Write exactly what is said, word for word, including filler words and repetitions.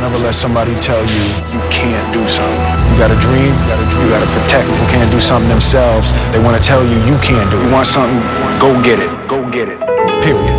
never let somebody tell you you can't do something. You got a dream, you gotta, you gotta protect. People can't do something themselves. They want to tell you you can't do it. You want something, go get it. Go get it. Period.